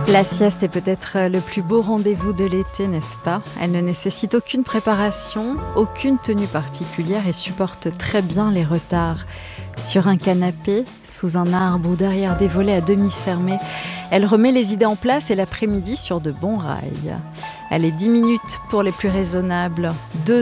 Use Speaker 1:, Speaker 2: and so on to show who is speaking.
Speaker 1: La sieste est peut-être le plus beau rendez-vous de l'été, n'est-ce pas? Elle ne nécessite aucune préparation, aucune tenue particulière et supporte très bien les retards. Sur un canapé, sous un arbre ou derrière des volets à demi fermés, elle remet les idées en place et l'après-midi sur de bons rails. Elle est 10 minutes pour les plus raisonnables, 2